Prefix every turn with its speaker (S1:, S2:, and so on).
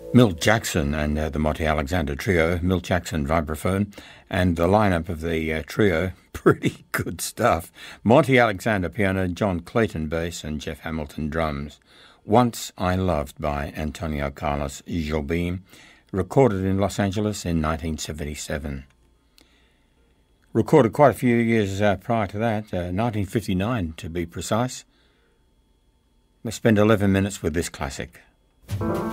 S1: Milt Jackson and the Monty Alexander Trio, Milt Jackson vibraphone, and the lineup of the trio, pretty good stuff. Monty Alexander piano, John Clayton bass, and Jeff Hamilton drums. Once I Loved by Antonio Carlos Jobim, recorded in Los Angeles in 1977. Recorded quite a few years prior to that, 1959 to be precise. Let's spend 11 minutes with this classic.